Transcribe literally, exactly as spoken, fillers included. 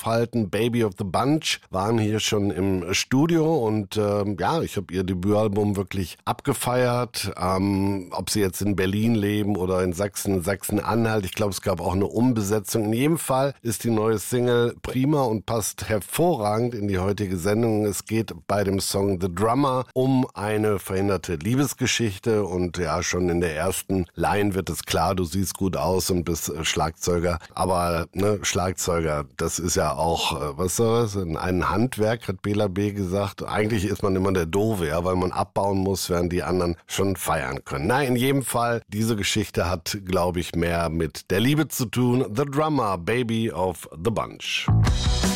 aufhalten. Baby of the Bunch waren hier schon im Studio und ähm, ja, ich habe ihr Debütalbum wirklich abgefeiert. Ähm, ob sie jetzt in Berlin leben oder in Sachsen, Sachsen-Anhalt. Ich glaube, es gab auch eine Umbesetzung. In jedem Fall ist die neue Single prima und passt hervorragend in die heutige Sendung. Es geht bei dem Song The Drummer um eine verhinderte Liebesgeschichte und ja, schon in der ersten Line wird es klar, du siehst gut aus und bist äh, Schlagzeuger. Aber ne, Schlagzeuger, das ist ja auch, äh, was soll das, ein Handwerk, hat Bela B. gesagt. Eigentlich ist man immer der Doofe, ja, weil man abbauen muss, während die anderen schon feiern können. Na, in jedem Fall, diese Geschichte hat, glaube ich, mehr mit der Liebe zu tun. The Drummer, Baby of the Bunch.